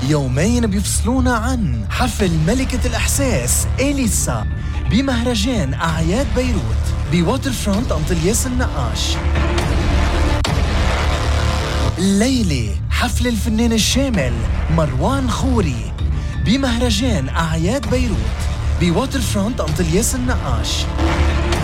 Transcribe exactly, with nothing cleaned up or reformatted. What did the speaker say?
يومين بيفصلونا عن حفل ملكة الإحساس إليسا بمهرجان أعياد بيروت بواتر فرونت أنطلياس النقاش. الليلة حفل الفنان الشامل مروان خوري بمهرجان أعياد بيروت بواتر فرونت أنطلياس النقاش.